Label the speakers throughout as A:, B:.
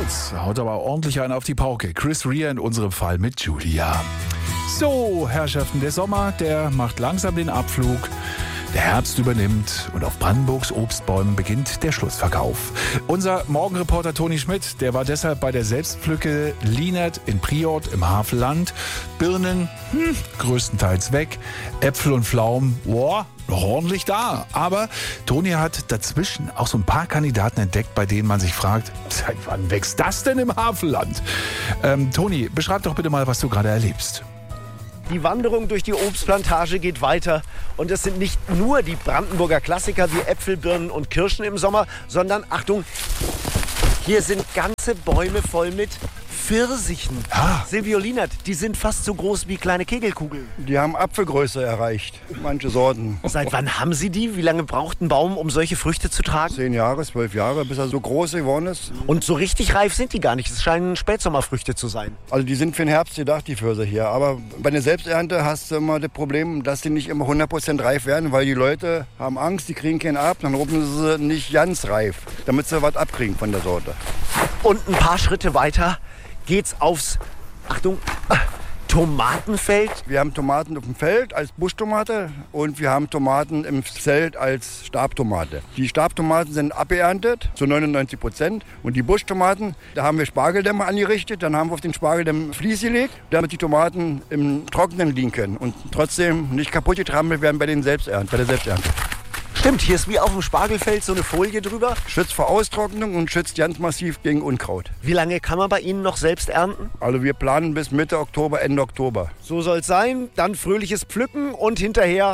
A: Jetzt haut aber ordentlich einen auf die Pauke. Chris Rea in unserem Fall mit Julia. So, Herrschaften, der Sommer, der macht langsam den Abflug. Der Herbst übernimmt und auf Brandenburgs Obstbäumen beginnt der Schlussverkauf. Unser Morgenreporter Toni Schmidt, der war deshalb bei der Selbstpflücke Lienert in Priort im Havelland. Birnen, größtenteils weg. Äpfel und Pflaumen, noch ordentlich da. Aber Toni hat dazwischen auch so ein paar Kandidaten entdeckt, bei denen man sich fragt, seit wann wächst das denn im Havelland? Toni, beschreib doch bitte mal, was du gerade erlebst.
B: Die Wanderung durch die Obstplantage geht weiter. Und es sind nicht nur die Brandenburger Klassiker wie Äpfel, Birnen und Kirschen im Sommer, sondern, Achtung, hier sind ganze Bäume voll mit Pfirsichen. Silvio Lienert, die sind fast so groß wie kleine Kegelkugeln.
C: Die haben Apfelgröße erreicht, manche Sorten.
B: Seit wann haben Sie die? Wie lange braucht ein Baum, um solche Früchte zu tragen?
C: 10 Jahre, 12 Jahre, bis er so groß geworden ist.
B: Und so richtig reif sind die gar nicht. Es scheinen Spätsommerfrüchte zu sein.
C: Also die sind für den Herbst gedacht, die Pfirsiche hier. Aber bei der Selbsternte hast du immer das Problem, dass die nicht immer 100% reif werden, weil die Leute haben Angst, die kriegen keinen ab, dann rufen sie nicht ganz reif, damit sie was abkriegen von der Sorte.
B: Und ein paar Schritte weiter geht's aufs, Achtung, Tomatenfeld.
C: Wir haben Tomaten auf dem Feld als Buschtomate und wir haben Tomaten im Feld als Stabtomate. Die Stabtomaten sind abgeerntet, zu 99%. Und die Buschtomaten, da haben wir Spargeldämme angerichtet. Dann haben wir auf den Spargeldämm Vlies gelegt, damit die Tomaten im Trockenen liegen können und trotzdem nicht kaputt getrampelt werden bei der Selbsternte.
B: Stimmt, hier ist wie auf dem Spargelfeld so eine Folie drüber.
C: Schützt vor Austrocknung und schützt ganz massiv gegen Unkraut.
B: Wie lange kann man bei Ihnen noch selbst ernten?
C: Also wir planen bis Mitte Oktober, Ende Oktober.
B: So soll es sein. Dann fröhliches Pflücken und hinterher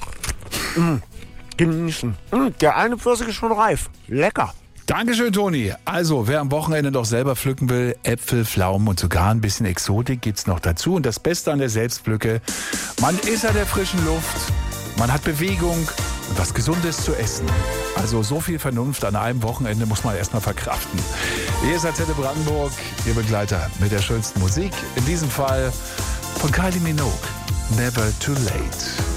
B: genießen. Der eine Pfirsich ist schon reif. Lecker.
A: Dankeschön, Toni. Also, wer am Wochenende noch selber pflücken will, Äpfel, Pflaumen und sogar ein bisschen Exotik gibt's noch dazu. Und das Beste an der Selbstpflücke, man ist an der frischen Luft, man hat Bewegung und was Gesundes zu essen. Also so viel Vernunft an einem Wochenende muss man erstmal verkraften. Hier ist Antenne Brandenburg, Ihr Begleiter mit der schönsten Musik. In diesem Fall von Kylie Minogue, Never Too Late.